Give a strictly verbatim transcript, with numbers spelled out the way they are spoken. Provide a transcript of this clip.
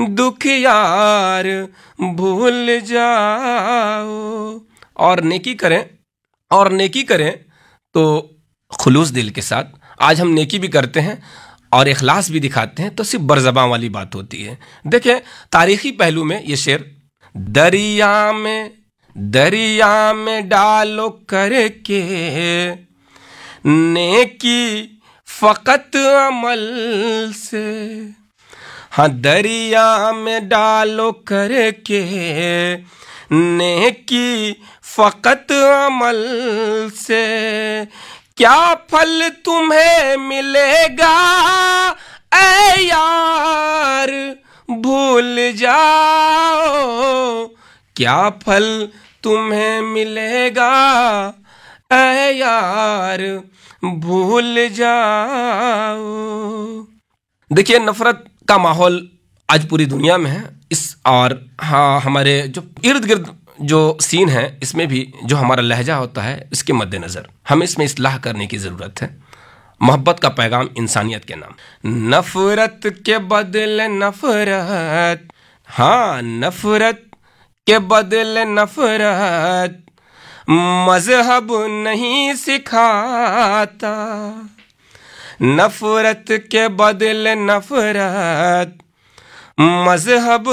दुख यार भूल जाओ। और नेकी करें और नेकी करें तो खुलूस दिल के साथ। आज हम नेकी भी करते हैं और इखलास भी दिखाते हैं तो सिर्फ बरज़बां वाली बात होती है। देखें तारीखी पहलू में ये शेर, दरिया में दरिया में डालो करके नेकी फ़कत अमल से। हाँ, दरिया में डालो करके नेकी फ़कत अमल से, क्या फल तुम्हें मिलेगा ऐ यार भूल जाओ। क्या फल तुम्हें मिलेगा ऐ यार भूल जाओ। देखिए नफरत का माहौल आज पूरी दुनिया में है। इस और हाँ हमारे जो इर्द गिर्द जो सीन है इसमें भी जो हमारा लहजा होता है इसके मद्देनज़र हमें इसमें इस्लाह करने की ज़रूरत है। मोहब्बत का पैगाम इंसानियत के नाम, नफरत के बदले नफरत, हाँ नफरत के बदले नफरत मजहब नहीं सिखाता। नफरत के बदले नफरत मजहब